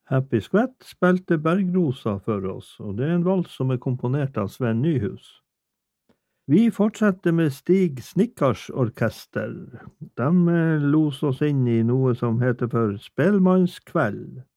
Happy Skvett spilte Bergrosa for oss, og det er en vals som er komponert av Sven Nyhus. Vi fortsetter med Stig Snickars orkester. De los oss inn i noe som heter for Spelmannskveld.